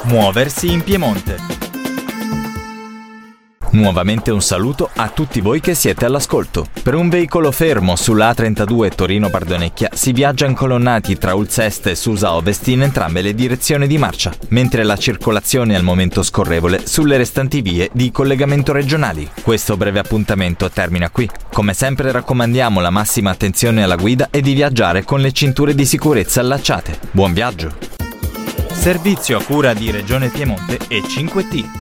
Muoversi in Piemonte. Nuovamente un saluto a tutti voi che siete all'ascolto. Per un veicolo fermo sulla A32 Torino-Bardonecchia si viaggia incolonnati tra Ulza Est e Susa Ovest in entrambe le direzioni di marcia, mentre la circolazione è al momento scorrevole sulle restanti vie di collegamento regionali. Questo breve appuntamento termina qui. Come sempre raccomandiamo la massima attenzione alla guida e di viaggiare con le cinture di sicurezza allacciate. Buon viaggio! Servizio a cura di Regione Piemonte e 5T.